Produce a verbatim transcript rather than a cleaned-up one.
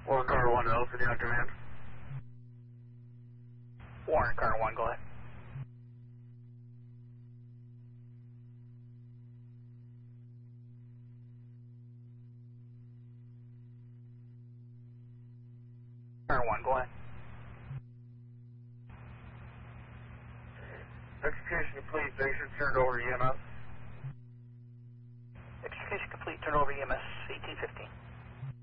Warren Car one to Alpha, do you have command? Warren Car one, go ahead. Car one, go ahead. Execution complete, station turned over E M S. Execution complete, turn over E M S eighteen fifteen.